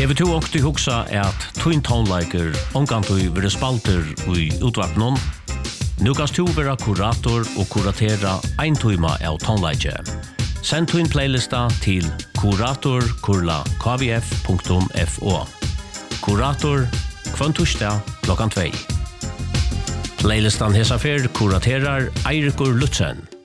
Jeg vet jo også til hugsa at Twin Toneliker omgantui vire spalter i utvapnon. Nu kan du være kurator og kuratera ein tøyma av tonleike. Send Twin playlista til kurator@kvf.fo. Kurator kvann torsdag 2:00. Playlistan hesa fer kuraterar Eirikur Lutzen.